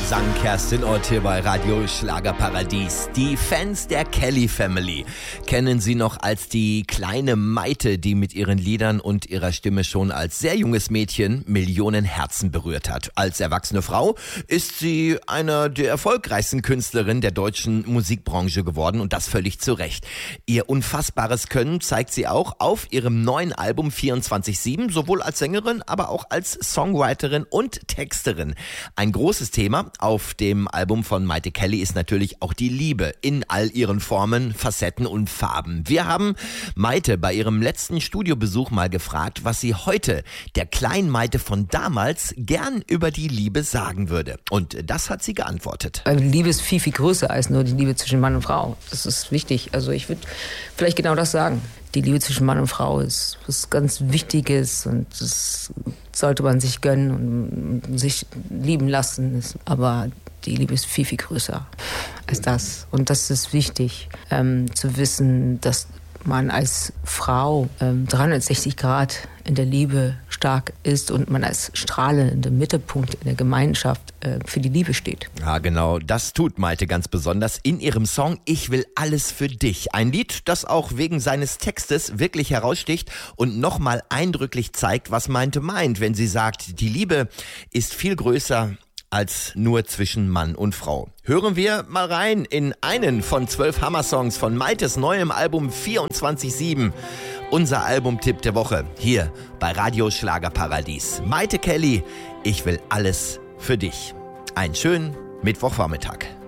sang Kerstin Ott hier bei Radio Schlagerparadies. Die Fans der Kelly Family kennen sie noch als die kleine Maite, die mit ihren Liedern und ihrer Stimme schon als sehr junges Mädchen Millionen Herzen berührt hat. Als erwachsene Frau ist sie einer der erfolgreichsten Künstlerinnen der deutschen Musikbranche geworden und das völlig zu Recht. Ihr unfassbares Können zeigt sie auch auf ihrem neuen Album 24/7, sowohl als Sängerin, aber auch als Songwriterin und Texterin. Ein großes Thema auf dem Album von Maite Kelly ist natürlich auch die Liebe in all ihren Formen, Facetten und Farben. Wir haben Maite bei ihrem letzten Studiobesuch mal gefragt, was sie heute der kleinen Maite von damals gern über die Liebe sagen würde. Und das hat sie geantwortet. Die Liebe ist viel, viel größer als nur die Liebe zwischen Mann und Frau. Das ist wichtig. Also ich würde vielleicht genau das sagen. Die Liebe zwischen Mann und Frau ist was ganz Wichtiges und das sollte man sich gönnen und sich lieben lassen. Aber die Liebe ist viel, viel größer als das. Und das ist wichtig, zu wissen, dass man als Frau 360 Grad in der Liebe stark ist und man als strahlender Mittelpunkt in der Gemeinschaft für die Liebe steht. Ja, genau, das tut Maite ganz besonders in ihrem Song Ich will alles für dich. Ein Lied, das auch wegen seines Textes wirklich heraussticht und nochmal eindrücklich zeigt, was Maite meint, wenn sie sagt, die Liebe ist viel größer als nur zwischen Mann und Frau. Hören wir mal rein in einen von 12 Hammer-Songs von Maites neuem Album 24/7. Unser Albumtipp der Woche hier bei Radio Schlagerparadies. Maite Kelly, ich will alles für dich. Einen schönen Mittwochvormittag.